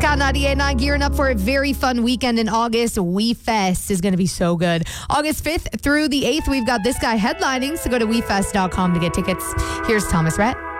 Count 98.9 gearing up for a very fun weekend in August. WeFest is going to be so good. August 5th through the 8th, we've got this guy headlining, so go to WeFest.com to get tickets. Here's Thomas Rhett.